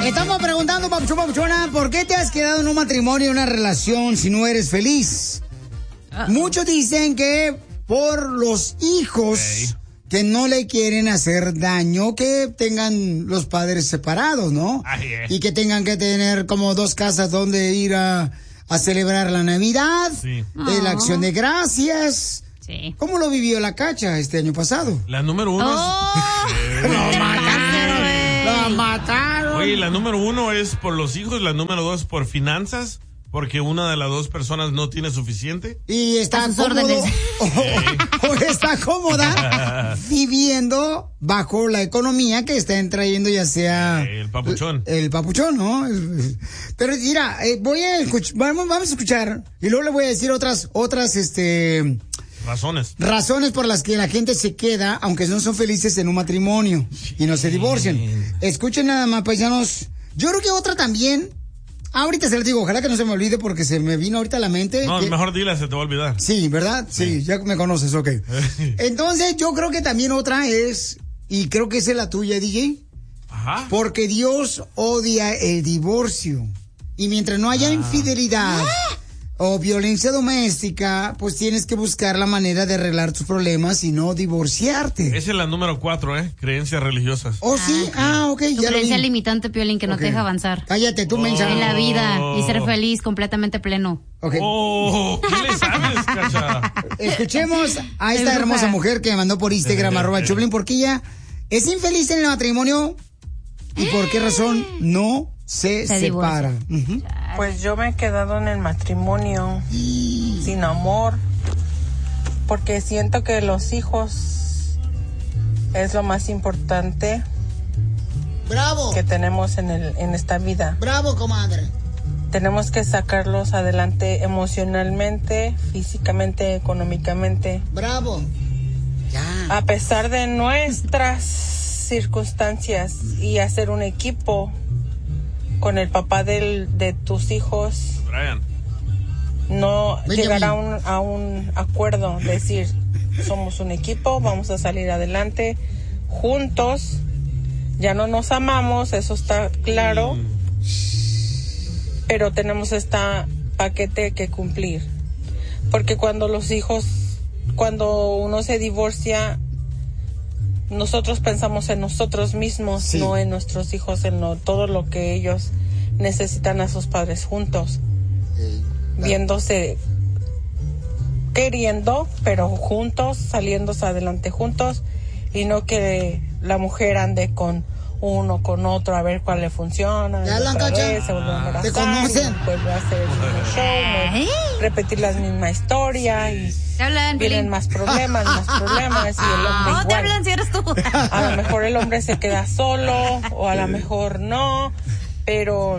Estamos preguntando, papuchona, ¿por qué te has quedado en un matrimonio, en una relación, si no eres feliz? Muchos dicen que por los hijos que no le quieren hacer daño, que tengan los padres separados, ¿no? Y que tengan que tener como 2 casas donde ir a celebrar la Navidad, la Acción de Gracias. Sí. ¿Cómo lo vivió la Cacha este año pasado? La número 1 ¡Lo mataron! Oye, la número 1 es por los hijos, la número 2 por finanzas, porque una de las 2 personas no tiene suficiente. Y está cómodo, o está cómoda viviendo bajo la economía que están trayendo, ya sea el papuchón. El papuchón, ¿no? Pero mira, voy a escuchar, vamos a escuchar y luego le voy a decir otras razones por las que la gente se queda, aunque no son felices en un matrimonio y no se divorcian. Escuchen nada más, paisanos. Yo creo que otra también. Ahorita se les digo, ojalá que no se me olvide porque se me vino ahorita a la mente. No, mejor dila, se te va a olvidar. Sí, ¿verdad? Sí, ya me conoces, ok. Entonces, yo creo que también otra es, y creo que esa es la tuya, DJ. Ajá. Porque Dios odia el divorcio. Y mientras no haya infidelidad o violencia doméstica, pues tienes que buscar la manera de arreglar tus problemas y no divorciarte. Esa es la número 4, creencias religiosas. ¿Oh, sí? Ok. Tu creencia limitante, Piolín, que no te deja avanzar. Cállate, tú, mensa. En la vida y ser feliz, completamente pleno. Okay. ¿Qué le sabes, Cacha? Escuchemos a esta hermosa mujer que me mandó por Instagram, @Choplin, porque ella es infeliz en el matrimonio y por qué razón no se separa. Pues yo me he quedado en el matrimonio sin amor, porque siento que los hijos es lo más importante que tenemos en esta vida. ¡Bravo, comadre! Tenemos que sacarlos adelante emocionalmente, físicamente, económicamente. ¡Bravo! Ya. A pesar de nuestras circunstancias, y hacer un equipo con el papá de tus hijos. Brian. No llegar a un acuerdo, decir, somos un equipo, vamos a salir adelante juntos. Ya no nos amamos, eso está claro, pero tenemos este paquete que cumplir, porque cuando uno se divorcia, nosotros pensamos en nosotros mismos, no en nuestros hijos, en todo lo que ellos necesitan a sus padres juntos, viéndose, queriendo, pero juntos, saliéndose adelante juntos, y no que la mujer ande con uno, con otro, a ver cuál le funciona. Ya la Cacha. Se vuelve a embarazar, ¿te conocen? Vuelve a hacer el mismo show, repetir la misma historia, y vienen más problemas, y el hombre igual. Te hablan si eres tú. A lo mejor el hombre se queda solo, o a lo mejor no, pero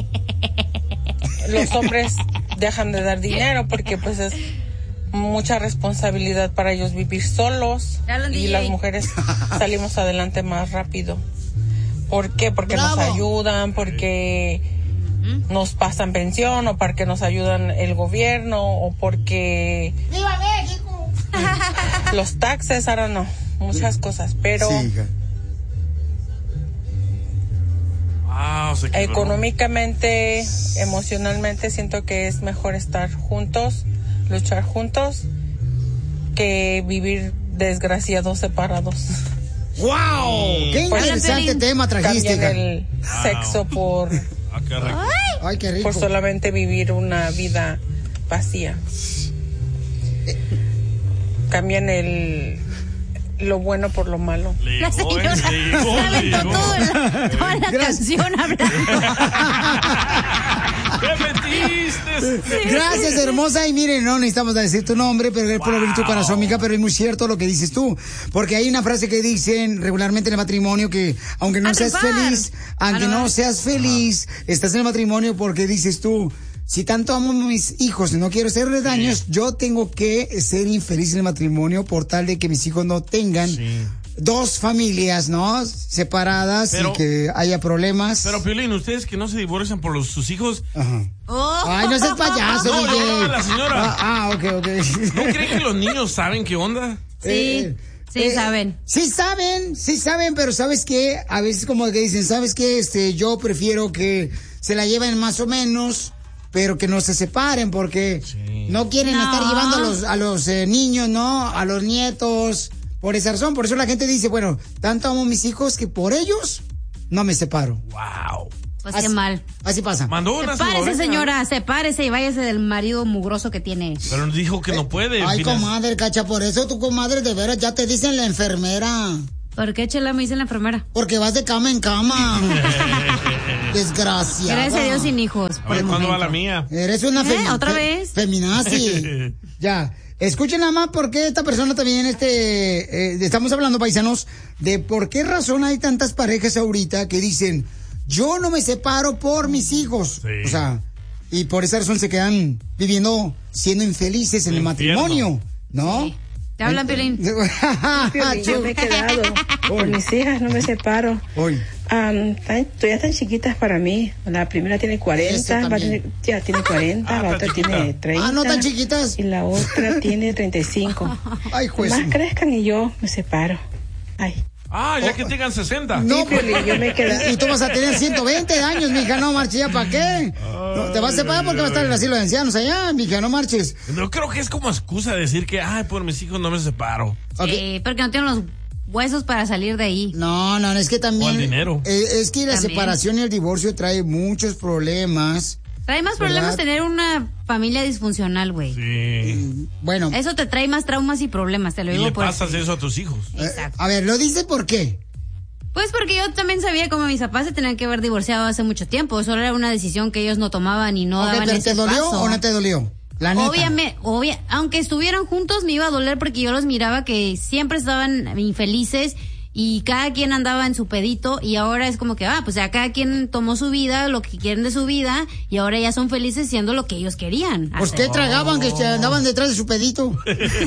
los hombres dejan de dar dinero porque pues es mucha responsabilidad para ellos vivir solos, y las mujeres salimos adelante más rápido. ¿Por qué? Porque nos ayudan, porque nos pasan pensión, o porque nos ayudan el gobierno, o porque ¡Viva México! Los taxes, ahora no, muchas cosas, pero económicamente, emocionalmente, siento que es mejor estar juntos, luchar juntos, que vivir desgraciados separados. ¡Wow! ¡Qué interesante tema trajiste! Cambian el sexo por Ay, qué rico. por solamente vivir una vida vacía. Cambian lo bueno por lo malo. La señora se aventó toda la canción hablando. ¿Qué metiste? Gracias, hermosa. Y miren, no necesitamos decir tu nombre, pero es por abrir tu corazón, amiga, pero es muy cierto lo que dices tú. Porque hay una frase que dicen regularmente en el matrimonio que aunque no seas feliz, estás en el matrimonio porque dices tú, si tanto amo a mis hijos y no quiero hacerles daños, yo tengo que ser infeliz en el matrimonio por tal de que mis hijos no tengan dos familias, ¿no? Separadas, y que haya problemas. Pero, Piolín, ustedes que no se divorcian por sus hijos. Ay, no seas payaso, no, DJ. No, la señora. Ok. ¿No creen que los niños saben qué onda? Sí. Sí, saben. Sí saben, pero ¿sabes qué? A veces como que dicen, ¿sabes qué? Yo prefiero que se la lleven más o menos, pero que no se separen, porque no quieren estar llevando a los niños, ¿no? A los nietos, por esa razón. Por eso la gente dice, bueno, tanto amo a mis hijos que por ellos no me separo. Wow. Pues qué mal. Así pasa. Mandó una sepárese, señora, sepárese y váyase del marido mugroso que tiene. Pero dijo que no puede. Ay, comadre, Cacha, por eso tu comadre de veras ya te dicen la enfermera. ¿Por qué, Chela, me dice la enfermera? Porque vas de cama en cama. Desgraciada. Gracias a Dios sin hijos. A ver, ¿cuándo va la mía? Eres una ¿Otra vez? Feminazi. Ya. Escuchen nada más por qué esta persona también, estamos hablando, paisanos, de por qué razón hay tantas parejas ahorita que dicen, yo no me separo por mis hijos. Sí. O sea, y por esa razón se quedan viviendo, siendo infelices en el matrimonio, ¿no? Sí. ¿Te hablan, Piolín? Yo me he quedado por mis hijas, no me separo. Ya están chiquitas para mí. La primera tiene 40, ya tiene 40, la otra tiene 30. ¿No tan chiquitas? Y la otra tiene 35. Ay, juez. Más crezcan y yo me separo. Ay. Ya que tengan 60. No, Piolín, yo me he quedado. Y tú vas a tener 120 años, mija, no marches ya, ¿para qué? No, te vas a separar porque va a estar en el asilo de ancianos allá, mija, no marches. No creo que es como excusa decir que, por mis hijos no me separo. Sí, porque no tienen los huesos para salir de ahí. No, es que también. O el dinero. Es que la separación y el divorcio trae muchos problemas. Trae más problemas tener una familia disfuncional, güey. Sí. Bueno. Eso te trae más traumas y problemas, te lo digo. Y le pasas eso a tus hijos. Exacto. A ver, ¿lo dices por qué? Pues porque yo también sabía cómo mis papás se tenían que haber divorciado hace mucho tiempo. Solo era una decisión que ellos no tomaban y no daban ese ¿Te dolió paso. o no te dolió? La neta. Obviamente, aunque estuvieran juntos me iba a doler porque yo los miraba que siempre estaban infelices y cada quien andaba en su pedito y ahora es como que, pues ya cada quien tomó su vida, lo que quieren de su vida y ahora ya son felices siendo lo que ellos querían. Pues ¿qué tragaban que andaban detrás de su pedito?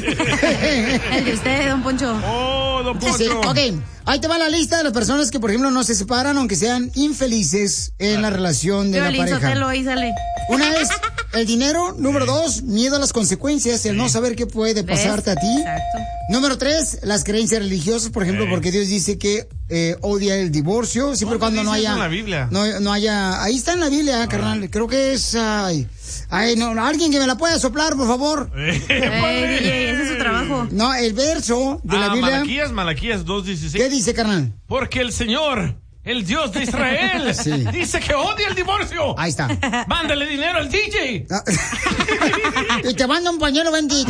El de usted, don Poncho. Don Poncho. Sí, ok, ahí te va la lista de las personas que, por ejemplo, no se separan aunque sean infelices en la relación de la pareja. Ahí sale. Una es el dinero. Número 2, miedo a las consecuencias, el no saber qué puede pasarte a ti. Exacto. Número 3, las creencias religiosas, por ejemplo, porque Dios dice que odia el divorcio, siempre cuando no haya. En la Biblia? No haya. Ahí está en la Biblia, carnal. Creo que es. Alguien que me la pueda soplar, por favor. DJ, ese es su trabajo. No, el verso de la Biblia. Malaquías 2:16. ¿Qué dice, carnal? Porque el Señor, el Dios de Israel, dice que odia el divorcio. Ahí está. Mándale dinero al DJ. Y te manda un pañuelo bendito.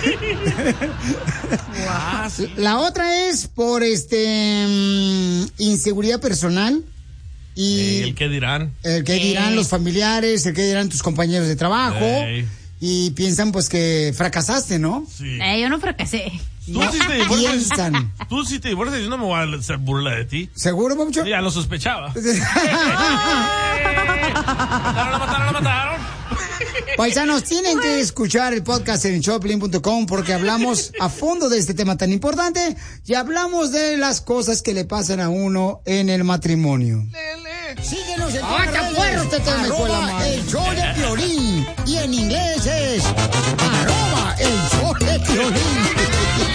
Sí. La otra es por inseguridad personal. Y el que dirán. El que dirán los familiares, el que dirán tus compañeros de trabajo. Y piensan pues que fracasaste, ¿no? Sí. Yo no fracasé. Tú sí te divorcias. Piensan. Tú sí te divorcias, yo no me voy a hacer burla de ti. ¿Seguro, Papucho? Ya lo sospechaba. Lo mataron. Paisanos, tienen que escuchar el podcast en Choplin.com porque hablamos a fondo de este tema tan importante y hablamos de las cosas que le pasan a uno en el matrimonio. Síguenos en el show de Piolín y en inglés es @el show de Piolín.